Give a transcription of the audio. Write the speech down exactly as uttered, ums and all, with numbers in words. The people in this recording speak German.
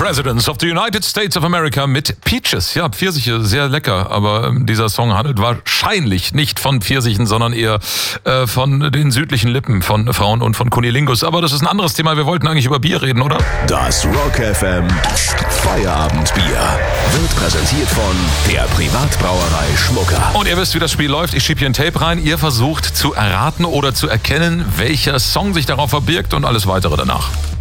Presidents of the United States of America mit Peaches. Ja, Pfirsiche, sehr lecker, aber dieser Song handelt wahrscheinlich nicht von Pfirsichen, sondern eher äh, von den südlichen Lippen von Frauen und von Cunnilingus. Aber das ist ein anderes Thema, wir wollten eigentlich über Bier reden, oder? Das Rock F M Feierabendbier wird präsentiert von der Privatbrauerei Schmucker. Und ihr wisst, wie das Spiel läuft. Ich schiebe hier ein Tape rein, ihr versucht zu erraten oder zu erkennen, welcher Song sich darauf verbirgt und alles weitere danach.